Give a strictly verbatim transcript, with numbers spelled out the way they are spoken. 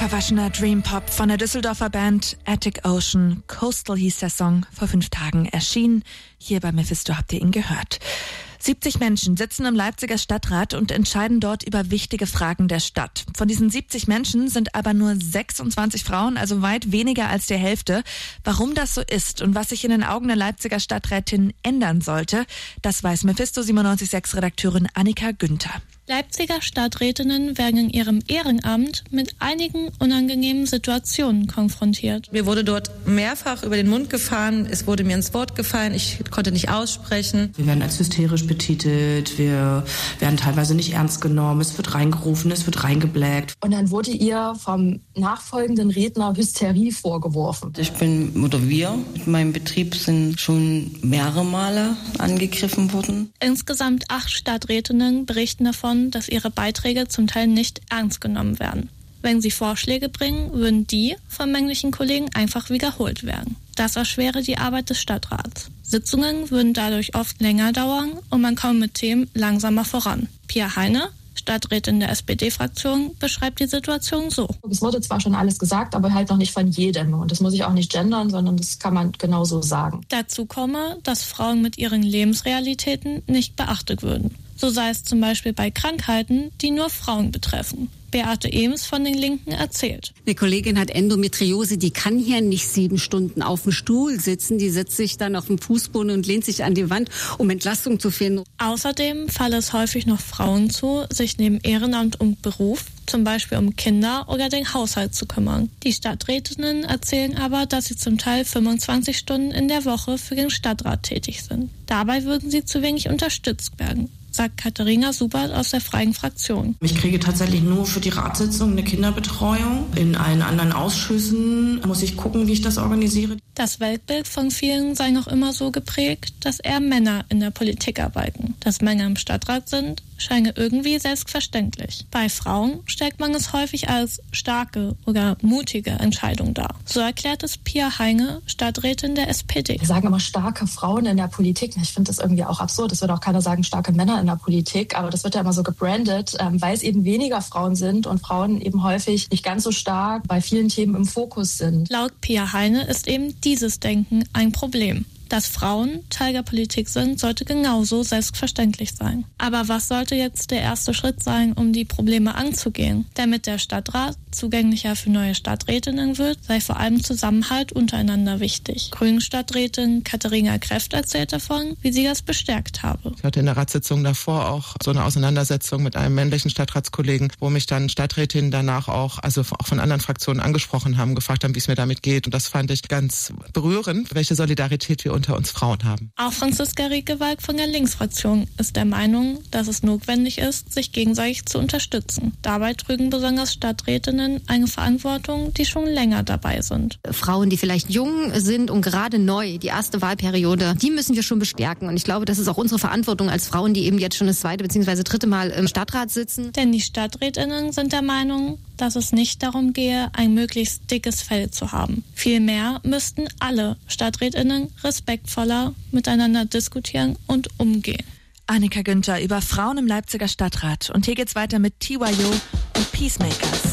Verwaschener Dream Pop von der Düsseldorfer Band Attic Ocean. Coastal hieß der Song, vor fünf Tagen erschienen. Hier bei Mephisto habt ihr ihn gehört. siebzig Menschen sitzen im Leipziger Stadtrat und entscheiden dort über wichtige Fragen der Stadt. Von diesen siebzig Menschen sind aber nur sechsundzwanzig Frauen, also weit weniger als die Hälfte. Warum das so ist und was sich in den Augen der Leipziger Stadträtin ändern sollte, das weiß Mephisto siebenundneunzig Komma sechs Redakteurin Annika Günther. Leipziger Stadträtinnen werden in ihrem Ehrenamt mit einigen unangenehmen Situationen konfrontiert. Mir wurde dort mehrfach über den Mund gefahren, es wurde mir ins Wort gefallen, ich konnte nicht aussprechen. Wir werden als hysterisch betitelt, wir werden teilweise nicht ernst genommen, es wird reingerufen, es wird reingeblägt. Und dann wurde ihr vom nachfolgenden Redner Hysterie vorgeworfen. Ich bin, oder wir mit meinem Betrieb sind schon mehrere Male angegriffen worden. Insgesamt acht Stadträtinnen berichten davon, dass ihre Beiträge zum Teil nicht ernst genommen werden. Wenn sie Vorschläge bringen, würden die von männlichen Kollegen einfach wiederholt werden. Das erschwere die Arbeit des Stadtrats. Sitzungen würden dadurch oft länger dauern und man komme mit Themen langsamer voran. Pia Heine, Stadträtin der S P D-Fraktion, beschreibt die Situation so. Es wurde zwar schon alles gesagt, aber halt noch nicht von jedem. Und das muss ich auch nicht gendern, sondern das kann man genauso sagen. Dazu komme, dass Frauen mit ihren Lebensrealitäten nicht beachtet würden. So sei es zum Beispiel bei Krankheiten, die nur Frauen betreffen. Beate Ems von den Linken erzählt. Eine Kollegin hat Endometriose, die kann hier nicht sieben Stunden auf dem Stuhl sitzen. Die setzt sich dann auf den Fußboden und lehnt sich an die Wand, um Entlastung zu finden. Außerdem falle es häufig noch Frauen zu, sich neben Ehrenamt und Beruf, zum Beispiel um Kinder oder den Haushalt zu kümmern. Die Stadträtinnen erzählen aber, dass sie zum Teil fünfundzwanzig Stunden in der Woche für den Stadtrat tätig sind. Dabei würden sie zu wenig unterstützt werden, sagt Katharina Subert aus der Freien Fraktion. Ich kriege tatsächlich nur für die Ratssitzung eine Kinderbetreuung. In allen anderen Ausschüssen muss ich gucken, wie ich das organisiere. Das Weltbild von vielen sei noch immer so geprägt, dass eher Männer in der Politik arbeiten. Dass Männer im Stadtrat sind, scheine irgendwie selbstverständlich. Bei Frauen stellt man es häufig als starke oder mutige Entscheidung dar. So erklärt es Pia Heine, Stadträtin der S P D. Wir sagen immer starke Frauen in der Politik. Ich finde das irgendwie auch absurd. Es wird auch keiner sagen starke Männer in der Politik, aber das wird ja immer so gebrandet, weil es eben weniger Frauen sind und Frauen eben häufig nicht ganz so stark bei vielen Themen im Fokus sind. Laut Pia Heine ist eben dieses Denken ein Problem. Dass Frauen Teil der Politik sind, sollte genauso selbstverständlich sein. Aber was sollte jetzt der erste Schritt sein, um die Probleme anzugehen? Damit der Stadtrat zugänglicher für neue Stadträtinnen wird, sei vor allem Zusammenhalt untereinander wichtig. Grünen-Stadträtin Katharina Kräft erzählt davon, wie sie das bestärkt habe. Ich hatte in der Ratssitzung davor auch so eine Auseinandersetzung mit einem männlichen Stadtratskollegen, wo mich dann Stadträtinnen danach auch, also auch von anderen Fraktionen angesprochen haben, gefragt haben, wie es mir damit geht. Und das fand ich ganz berührend, welche Solidarität wir unter uns Frauen haben. Auch Franziska Riekewald von der Linksfraktion ist der Meinung, dass es notwendig ist, sich gegenseitig zu unterstützen. Dabei trügen besonders Stadträtinnen eine Verantwortung, die schon länger dabei sind. Frauen, die vielleicht jung sind und gerade neu, die erste Wahlperiode, die müssen wir schon bestärken. Und ich glaube, das ist auch unsere Verantwortung als Frauen, die eben jetzt schon das zweite bzw. dritte Mal im Stadtrat sitzen. Denn die Stadträtinnen sind der Meinung, dass es nicht darum gehe, ein möglichst dickes Fell zu haben. Vielmehr müssten alle Stadträtinnen respektvoller miteinander diskutieren und umgehen. Annika Günther über Frauen im Leipziger Stadtrat. Und hier geht's weiter mit T Y O und Peacemakers.